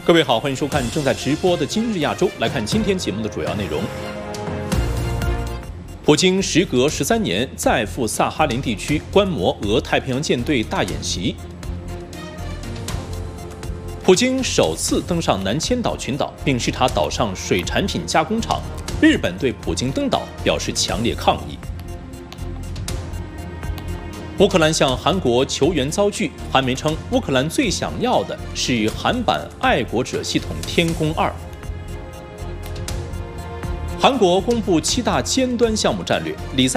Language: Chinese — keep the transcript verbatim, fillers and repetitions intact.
各位好，欢迎收看正在直播的《今日亚洲》。来看今天节目的主要内容：普京时隔十三年再赴萨哈林地区观摩俄太平洋舰队大演习；普京首次登上南千岛群岛，并视察岛上水产品加工厂。日本对普京登岛表示强烈抗议。乌克兰向韩国求援遭拒，韩媒称乌克兰最想要的是韩版爱国者系统天宫二。韩国公布七大尖端项目战略，李在